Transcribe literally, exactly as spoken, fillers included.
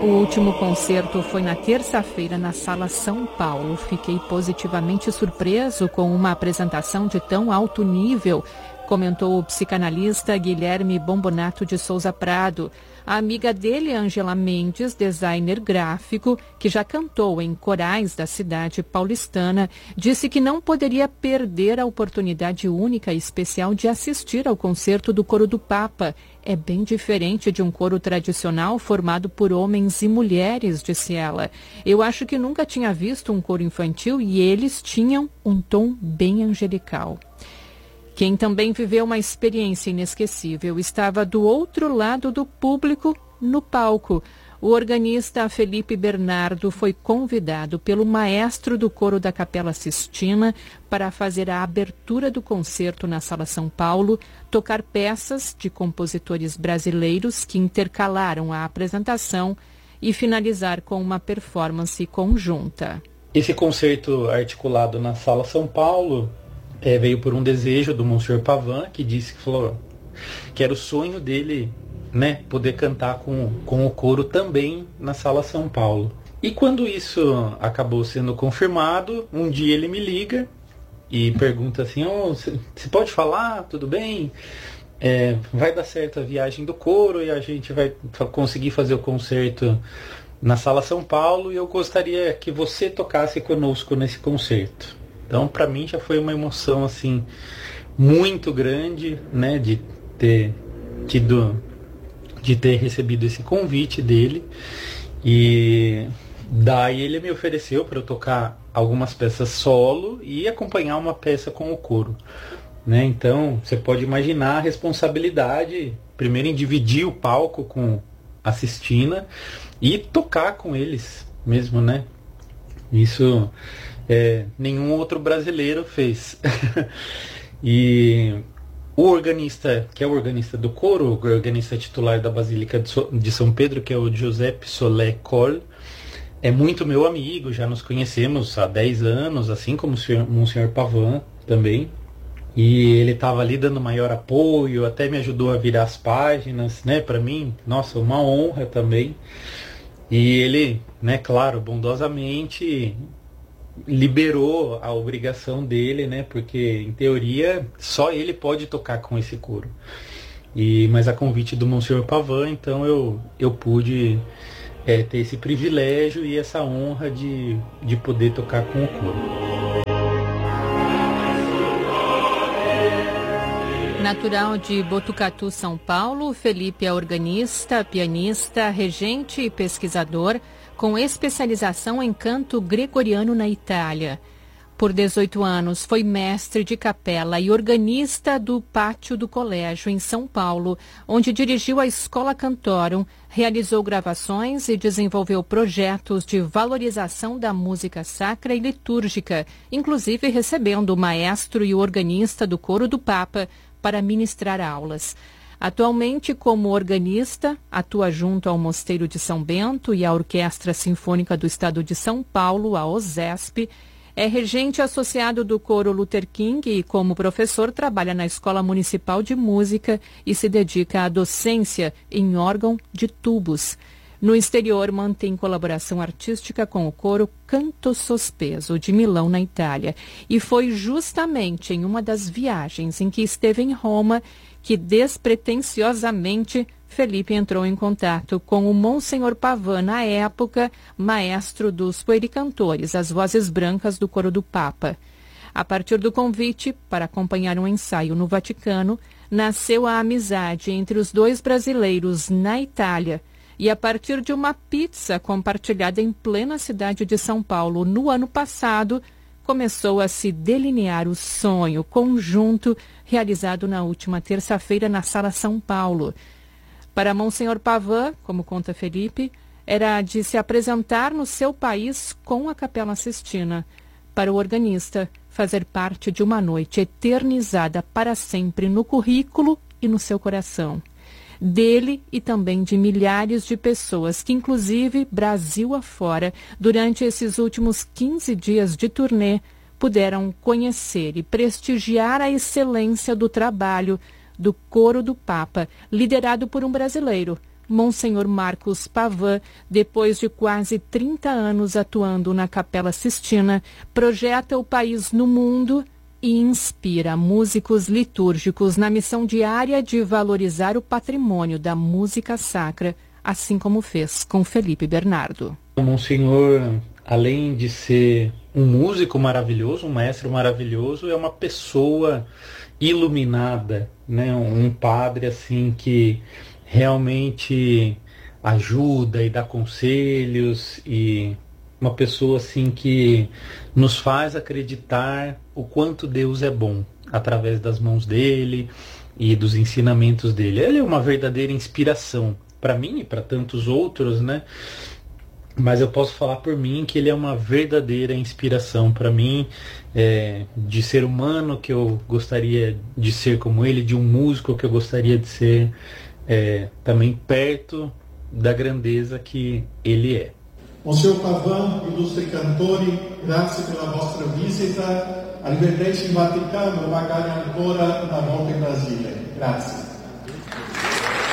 O último concerto foi na terça-feira na Sala São Paulo. Fiquei positivamente surpreso com uma apresentação de tão alto nível, comentou o psicanalista Guilherme Bombonato de Souza Prado. A amiga dele, Ângela Mendes, designer gráfico, que já cantou em corais da cidade paulistana, disse que não poderia perder a oportunidade única e especial de assistir ao concerto do Coro do Papa. É bem diferente de um coro tradicional formado por homens e mulheres, disse ela. Eu acho que nunca tinha visto um coro infantil e eles tinham um tom bem angelical. Quem também viveu uma experiência inesquecível estava do outro lado do público, no palco. O organista Felipe Bernardo foi convidado pelo maestro do coro da Capela Sistina para fazer a abertura do concerto na Sala São Paulo, tocar peças de compositores brasileiros que intercalaram a apresentação e finalizar com uma performance conjunta. Esse concerto articulado na Sala São Paulo É, veio por um desejo do Monsenhor Pavan, que disse que, falou, que era o sonho dele, né, poder cantar com, com o coro também na Sala São Paulo. E quando isso acabou sendo confirmado, um dia ele me liga e pergunta assim, oh, você pode falar? Tudo bem? É, vai dar certo a viagem do coro e a gente vai conseguir fazer o concerto na Sala São Paulo e eu gostaria que você tocasse conosco nesse concerto. Então, para mim, já foi uma emoção assim muito grande, né, de ter tido, de ter recebido esse convite dele. E daí ele me ofereceu para eu tocar algumas peças solo e acompanhar uma peça com o coro, né? Então, você pode imaginar a responsabilidade, primeiro em dividir o palco com a Sistina e tocar com eles mesmo, né? Isso É, nenhum outro brasileiro fez. E o organista, que é o organista do coro, o organista titular da Basílica de São Pedro, que é o Giuseppe Solé Coll, é muito meu amigo, já nos conhecemos há dez anos, assim como o Monsenhor Pavan também. E ele estava ali dando maior apoio, até me ajudou a virar as páginas, né? Para mim, nossa, uma honra também. E ele, né, claro, bondosamente liberou a obrigação dele, né? Porque em teoria só ele pode tocar com esse coro. E mas a convite do Monsenhor Pavan, então eu eu pude é, ter esse privilégio e essa honra de de poder tocar com o coro. Natural de Botucatu, São Paulo, Felipe é organista, pianista, regente e pesquisador, com especialização em canto gregoriano na Itália. Por dezoito anos, foi mestre de capela e organista do pátio do colégio em São Paulo, onde dirigiu a Escola Cantorum, realizou gravações e desenvolveu projetos de valorização da música sacra e litúrgica, inclusive recebendo o maestro e o organista do Coro do Papa para ministrar aulas. Atualmente, como organista, atua junto ao Mosteiro de São Bento e à Orquestra Sinfônica do Estado de São Paulo, a OSESP. É regente associado do Coro Luther King e, como professor, trabalha na Escola Municipal de Música e se dedica à docência em órgão de tubos. No exterior, mantém colaboração artística com o coro Canto Sospeso, de Milão, na Itália. E foi justamente em uma das viagens em que esteve em Roma que despretensiosamente Felipe entrou em contato com o Monsenhor Pavan, na época, maestro dos puericantores, as vozes brancas do Coro do Papa. A partir do convite para acompanhar um ensaio no Vaticano, nasceu a amizade entre os dois brasileiros na Itália e a partir de uma pizza compartilhada em plena cidade de São Paulo no ano passado, começou a se delinear o sonho conjunto realizado na última terça-feira na Sala São Paulo. Para Monsenhor Pavan, como conta Felipe, era de se apresentar no seu país com a Capela Sistina. Para o organista, fazer parte de uma noite eternizada para sempre no currículo e no seu coração. Dele e também de milhares de pessoas que, inclusive, Brasil afora, durante esses últimos quinze dias de turnê, puderam conhecer e prestigiar a excelência do trabalho do Coro do Papa, liderado por um brasileiro, Monsenhor Marcos Pavan, depois de quase trinta anos atuando na Capela Sistina, projeta o país no mundo e inspira músicos litúrgicos na missão diária de valorizar o patrimônio da música sacra, assim como fez com Felipe Bernardo. O Monsenhor, além de ser um músico maravilhoso, um maestro maravilhoso, é uma pessoa iluminada, né? Um padre assim que realmente ajuda e dá conselhos, e uma pessoa assim que nos faz acreditar o quanto Deus é bom através das mãos dele e dos ensinamentos dele. Ele é uma verdadeira inspiração para mim e para tantos outros, né? Mas eu posso falar por mim que ele é uma verdadeira inspiração para mim, é, de ser humano que eu gostaria de ser como ele, de um músico que eu gostaria de ser, é, também perto da grandeza que ele é. Monsenhor Pavan, illustre cantori, grazie per la vostra visita, arrivederci in Vaticano, magari ancora una volta in Brasile. Grazie.